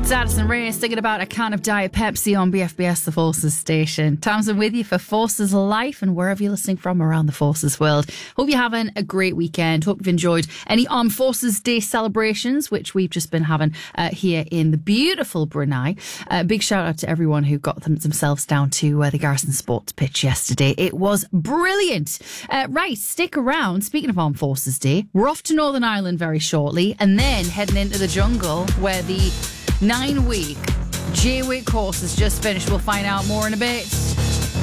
It's Addison Rae singing about a can of Diet Pepsi on BFBS, the Forces station. Tamsin with you for Forces Life and wherever you're listening from around the Forces world. Hope you're having a great weekend. Hope you've enjoyed any Armed Forces Day celebrations, which we've just been having here in the beautiful Brunei. Big shout out to everyone who got themselves down to the Garrison Sports pitch yesterday. It was brilliant. Right, stick around. Speaking of Armed Forces Day, we're off to Northern Ireland very shortly and then heading into the jungle where the 9-week J-Week course has just finished. We'll find out more in a bit.